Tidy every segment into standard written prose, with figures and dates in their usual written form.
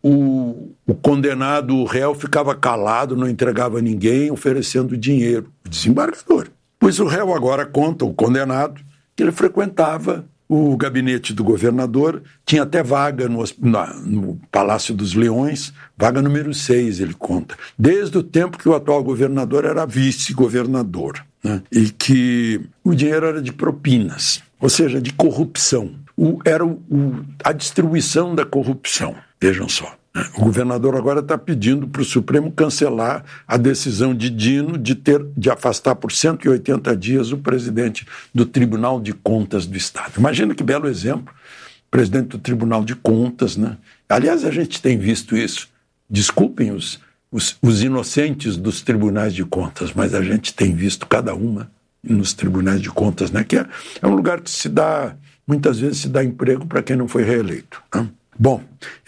o condenado, o réu, ficava calado, não entregava a ninguém, oferecendo dinheiro. O desembargador. Pois o réu agora conta, o condenado, que ele frequentava o gabinete do governador, tinha até vaga no Palácio dos Leões, vaga número 6, ele conta, desde o tempo que o atual governador era vice-governador, né? E que o dinheiro era de propinas, ou seja, de corrupção. Era a distribuição da corrupção, vejam só. O governador agora está pedindo para o Supremo cancelar a decisão de Dino de afastar por 180 dias o presidente do Tribunal de Contas do Estado. Imagina que belo exemplo, presidente do Tribunal de Contas, né? Aliás, a gente tem visto isso. Desculpem os inocentes dos tribunais de contas, mas a gente tem visto cada uma nos tribunais de contas, né? Que é um lugar que muitas vezes se dá emprego para quem não foi reeleito, né? Bom,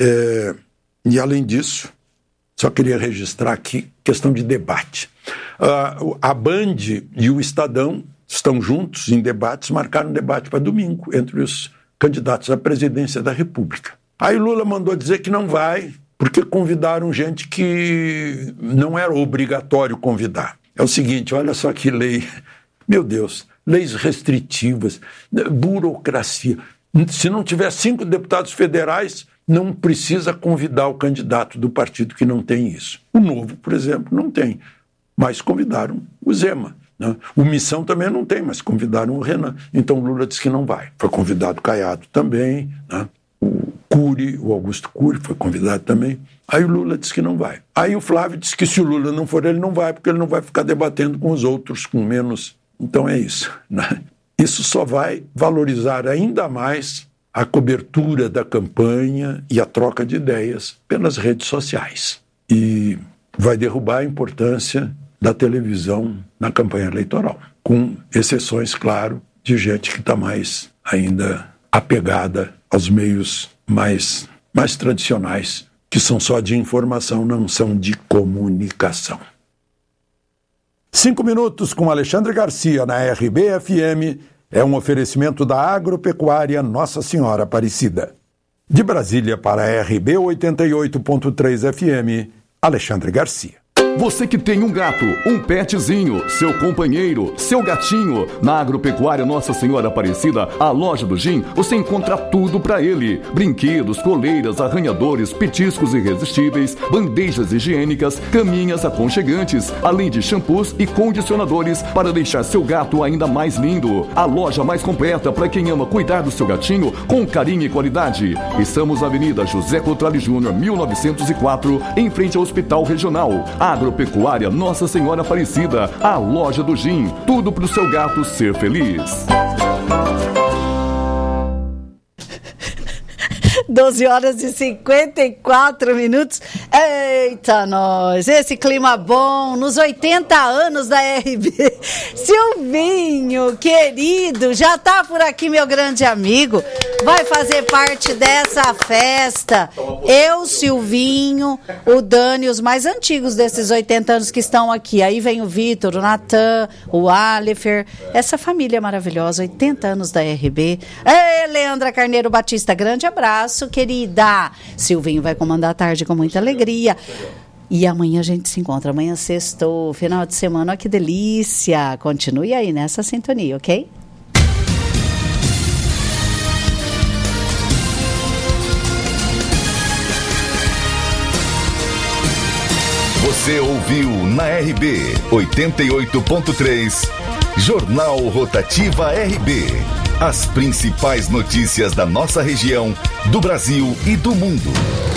e além disso, só queria registrar aqui questão de debate. A Band e o Estadão estão juntos em debates, marcaram um debate para domingo entre os candidatos à presidência da República. Aí Lula mandou dizer que não vai, porque convidaram gente que não era obrigatório convidar. É o seguinte, olha só que lei, meu Deus, leis restritivas, burocracia. Se não tiver 5 deputados federais, não precisa convidar o candidato do partido que não tem isso. O Novo, por exemplo, não tem, mas convidaram o Zema, né? O Missão também não tem, mas convidaram o Renan. Então Lula disse que não vai. Foi convidado o Caiado também, né? O Augusto Cury foi convidado também. Aí o Lula disse que não vai. Aí o Flávio disse que se o Lula não for, ele não vai, porque ele não vai ficar debatendo com os outros, com menos. Então é isso, né? Isso só vai valorizar ainda mais a cobertura da campanha e a troca de ideias pelas redes sociais. E vai derrubar a importância da televisão na campanha eleitoral, com exceções, claro, de gente que está mais ainda apegada aos meios mais tradicionais, que são só de informação, não são de comunicação. 5 minutos com Alexandre Garcia na RBFM é um oferecimento da Agropecuária Nossa Senhora Aparecida. De Brasília para a RB 88.3 FM, Alexandre Garcia. Você que tem um gato, um petzinho, seu companheiro, seu gatinho, na Agropecuária Nossa Senhora Aparecida, a loja do Jim, você encontra tudo pra ele. Brinquedos, coleiras, arranhadores, petiscos irresistíveis, bandejas higiênicas, caminhas aconchegantes, além de shampoos e condicionadores para deixar seu gato ainda mais lindo. A loja mais completa para quem ama cuidar do seu gatinho com carinho e qualidade. Estamos na Avenida José Cotrali Júnior, 1904, em frente ao Hospital Regional. Agropecuária Nossa Senhora Aparecida, a loja do Jim. Tudo pro seu gato ser feliz. 12 horas e 54 minutos. Eita, nós! Esse clima bom, nos 80 anos da RB. Silvinho, querido, já tá por aqui, meu grande amigo. Vai fazer parte dessa festa. Eu, Silvinho, o Dani, os mais antigos desses 80 anos que estão aqui. Aí vem o Vitor, o Natan, o Alifer. Essa família maravilhosa, 80 anos da RB. Ei, Leandra Carneiro Batista, grande abraço, querida. Silvinho vai comandar a tarde com muita alegria. E amanhã a gente se encontra. Amanhã sextou, final de semana. Olha que delícia. Continue aí nessa sintonia, ok? Você ouviu na RB 88.3, Jornal Rotativa RB. As principais notícias da nossa região, do Brasil e do mundo.